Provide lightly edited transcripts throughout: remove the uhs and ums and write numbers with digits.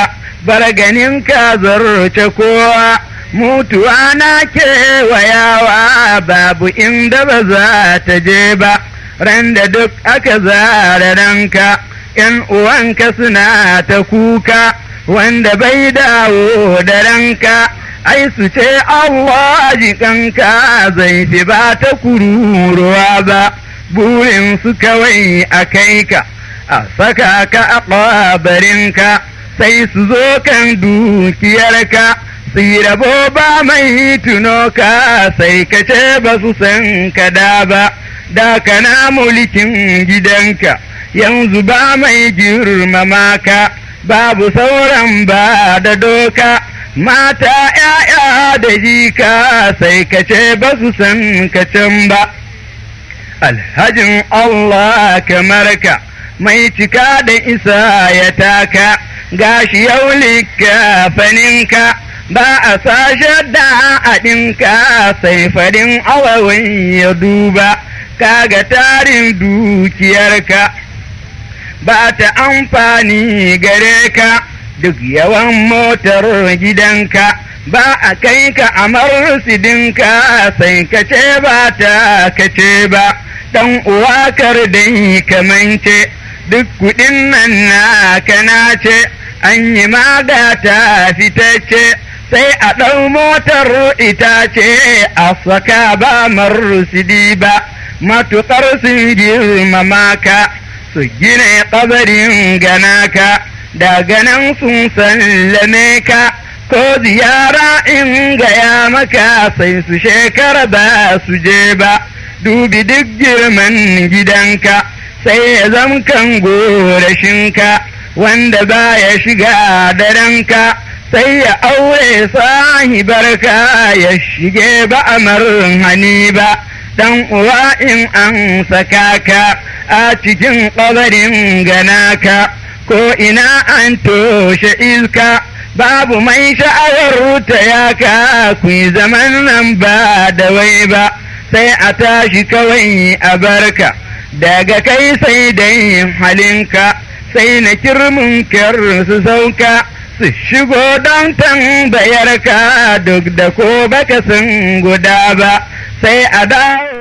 ba, bar ganin ka zarce kowa, mutuwa na kewayawa babu inda ba za ta je ba, ran da duk aka zara ranka, ‘yan uwanka suna ta kuka, wanda bai dawo da ranka, ai su ce Allah jikanka zai fi ba ta kururuwa ba, burin su kawai a kai ka, a saka ka a ƙabarinka, sai su zo kan dukiyarka, su yi rabo ba mai tuno ka, sai ka ce ba su san ka da kana mulkin gidanka, yanzu ba mai girmama ka, babu sauran ba da doka, mata ‘ya'ya da jika, sai ka ce ba su san ka can ba. Alhajin Allah kamar ka, mai cika da isa ya taka, gashi yau likafaninka, ba a sashe da haɗinka, sai farin awawin ya duba, kaga tarin dukiyarka, ba ta amfani gare ka, duk yawan motar gidanka, ba a kai ka a marsidinka, sai ka ce ba ta kace ba, ɗan uwa kar dai kamance, duk kuɗin nan na kana ce, an yi magata fitacce, sai a ɗau motar itace a saka ba marsidi ba, matuƙar sun girmama ka, su gina ƙabarin ganaka, daga nan sun sallame ka, ko ziyara in gaya maka, sai su shekara ba su je ba, dubi duk girman gidanka, sai ya zamkan gorashinka, wanda ba ya shiga da ranka, sai ya aure sahibarka, ya shige ba amarin hani ba, dan uwa in an saka ka a cikin ƙabarin ganaka, ko ina an toshe iska, babu mai sha'awar ta yaka, ku yi zaman nan ba da wai ba, sai a tashi kawai a barka, daga kai sai dai halinka, sai na kirmin su sauka, su shigo don tambayarka, duk da ko baka san guda ba, sai a dawo.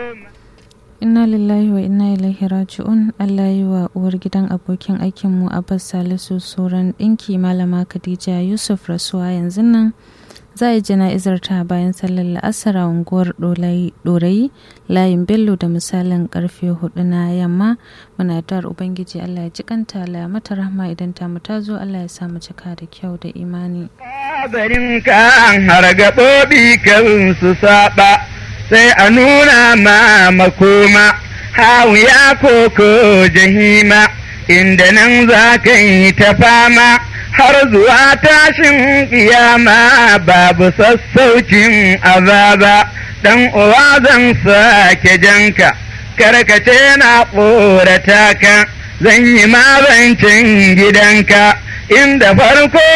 Inna lillahi wa inna ilaihi raji'un. Allah yi wa uwar gidan abokin aikinmu Abbas Salisu sauran ɗinki Malama Khadija Yusuf rasuwa yanzu nan. Za a yi jana'izar ta bayan sallar la'asar a unguwar Ɗorayi layin Bello da misalin karfe 4 na yamma. Muna dar Ubangiji Allah ya jikanta, Allah ya mata rahma, idan ta mu ta zo Allah ya sa mu cika da kyau da imani. Kabarin kan har gaɓoɓi kan su saba, sai a nuna ma makoma, hawiya koko jahima, inda nan za ka yi ta fama, har zuwa tashin kiyama, babu sassaucin azaba, dan uwa zan sake janka, karkace na ƙorata ka, zan yi mazancin gidanka, inda farko